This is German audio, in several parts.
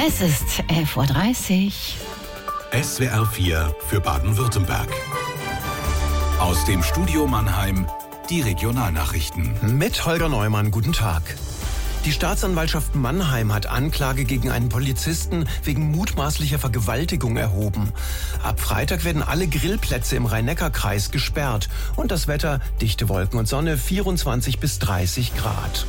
Es ist 11:30 Uhr. SWR 4 für Baden-Württemberg. Aus dem Studio Mannheim die Regionalnachrichten. Mit Holger Neumann, guten Tag. Die Staatsanwaltschaft Mannheim hat Anklage gegen einen Polizisten wegen mutmaßlicher Vergewaltigung erhoben. Ab Freitag werden alle Grillplätze im Rhein-Neckar-Kreis gesperrt und das Wetter dichte Wolken und Sonne, 24 bis 30 Grad.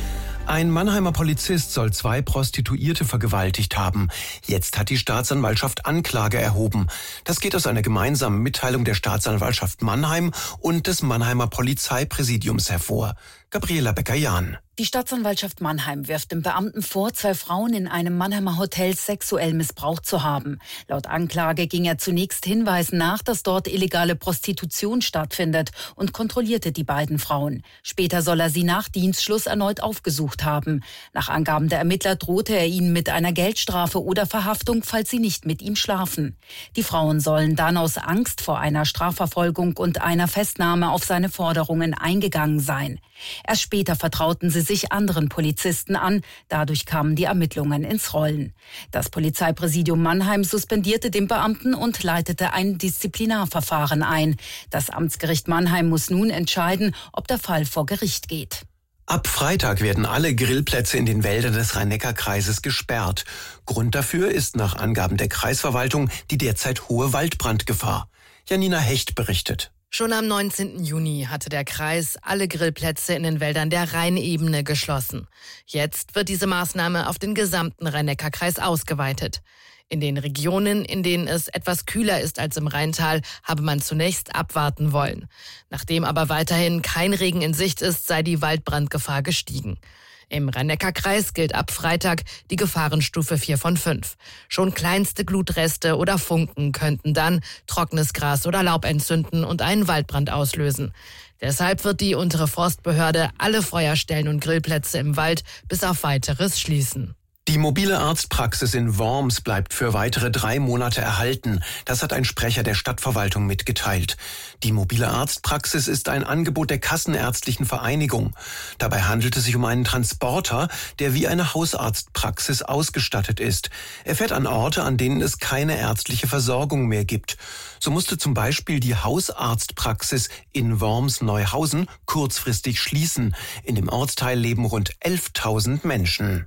Ein Mannheimer Polizist soll 2 Prostituierte vergewaltigt haben. Jetzt hat die Staatsanwaltschaft Anklage erhoben. Das geht aus einer gemeinsamen Mitteilung der Staatsanwaltschaft Mannheim und des Mannheimer Polizeipräsidiums hervor. Gabriela Becker-Jahn. Die Staatsanwaltschaft Mannheim wirft dem Beamten vor, 2 Frauen in einem Mannheimer Hotel sexuell missbraucht zu haben. Laut Anklage ging er zunächst Hinweisen nach, dass dort illegale Prostitution stattfindet, und kontrollierte die beiden Frauen. Später soll er sie nach Dienstschluss erneut aufgesucht haben. Nach Angaben der Ermittler drohte er ihnen mit einer Geldstrafe oder Verhaftung, falls sie nicht mit ihm schlafen. Die Frauen sollen dann aus Angst vor einer Strafverfolgung und einer Festnahme auf seine Forderungen eingegangen sein. Erst später vertrauten sie sich anderen Polizisten an. Dadurch kamen die Ermittlungen ins Rollen. Das Polizeipräsidium Mannheim suspendierte den Beamten und leitete ein Disziplinarverfahren ein. Das Amtsgericht Mannheim muss nun entscheiden, ob der Fall vor Gericht geht. Ab Freitag werden alle Grillplätze in den Wäldern des Rhein-Neckar-Kreises gesperrt. Grund dafür ist nach Angaben der Kreisverwaltung die derzeit hohe Waldbrandgefahr. Janina Hecht berichtet. Schon am 19. Juni hatte der Kreis alle Grillplätze in den Wäldern der Rheinebene geschlossen. Jetzt wird diese Maßnahme auf den gesamten Rhein-Neckar-Kreis ausgeweitet. In den Regionen, in denen es etwas kühler ist als im Rheintal, habe man zunächst abwarten wollen. Nachdem aber weiterhin kein Regen in Sicht ist, sei die Waldbrandgefahr gestiegen. Im Rhein-Neckar-Kreis gilt ab Freitag die Gefahrenstufe 4 von 5. Schon kleinste Glutreste oder Funken könnten dann trockenes Gras oder Laub entzünden und einen Waldbrand auslösen. Deshalb wird die untere Forstbehörde alle Feuerstellen und Grillplätze im Wald bis auf Weiteres schließen. Die mobile Arztpraxis in Worms bleibt für weitere 3 Monate erhalten. Das hat ein Sprecher der Stadtverwaltung mitgeteilt. Die mobile Arztpraxis ist ein Angebot der Kassenärztlichen Vereinigung. Dabei handelt es sich um einen Transporter, der wie eine Hausarztpraxis ausgestattet ist. Er fährt an Orte, an denen es keine ärztliche Versorgung mehr gibt. So musste zum Beispiel die Hausarztpraxis in Worms-Neuhausen kurzfristig schließen. In dem Ortsteil leben rund 11.000 Menschen.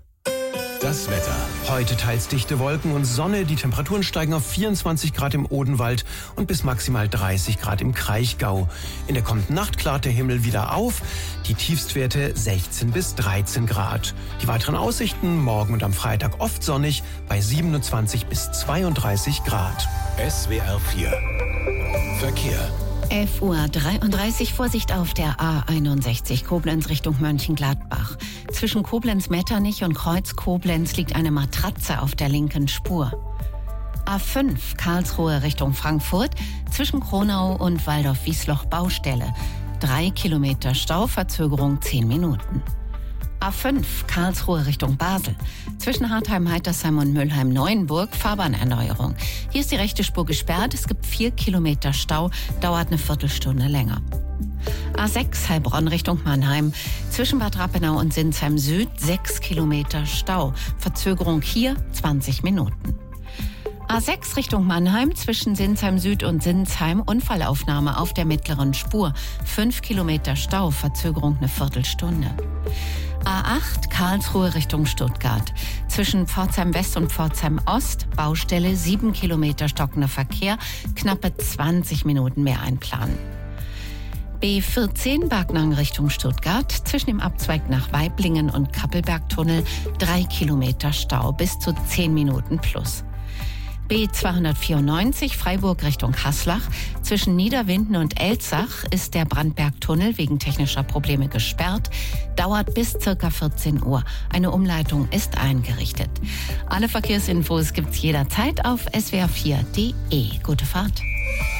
Das Wetter. Heute teils dichte Wolken und Sonne. Die Temperaturen steigen auf 24 Grad im Odenwald und bis maximal 30 Grad im Kraichgau. In der kommenden Nacht klart der Himmel wieder auf. Die Tiefstwerte 16 bis 13 Grad. Die weiteren Aussichten morgen und am Freitag oft sonnig bei 27 bis 32 Grad. SWR 4 Verkehr. 11:33 Uhr, Vorsicht auf der A61 Koblenz Richtung Mönchengladbach. Zwischen Koblenz-Metternich und Kreuz Koblenz liegt eine Matratze auf der linken Spur. A5 Karlsruhe Richtung Frankfurt, zwischen Kronau und Waldorf-Wiesloch Baustelle. 3 Kilometer Stau, Verzögerung 10 Minuten. A5 Karlsruhe Richtung Basel. Zwischen Hartheim-Heitersheim und Mülheim-Neuenburg Fahrbahnerneuerung. Hier ist die rechte Spur gesperrt. Es gibt 4 Kilometer Stau, dauert eine Viertelstunde länger. A6 Heilbronn Richtung Mannheim. Zwischen Bad Rappenau und Sinsheim Süd 6 Kilometer Stau. Verzögerung hier 20 Minuten. A6 Richtung Mannheim, zwischen Sinsheim Süd und Sinsheim Unfallaufnahme auf der mittleren Spur. 5 Kilometer Stau, Verzögerung eine Viertelstunde. A8 Karlsruhe Richtung Stuttgart. Zwischen Pforzheim West und Pforzheim Ost, Baustelle 7 Kilometer stockender Verkehr, knappe 20 Minuten mehr einplanen. B14 Backnang Richtung Stuttgart, zwischen dem Abzweig nach Waiblingen und Kappelbergtunnel 3 Kilometer Stau, bis zu 10 Minuten plus. B294 Freiburg Richtung Haslach. Zwischen Niederwinden und Elzach ist der Brandbergtunnel wegen technischer Probleme gesperrt. Dauert bis ca. 14 Uhr. Eine Umleitung ist eingerichtet. Alle Verkehrsinfos gibt's jederzeit auf swr4.de. Gute Fahrt.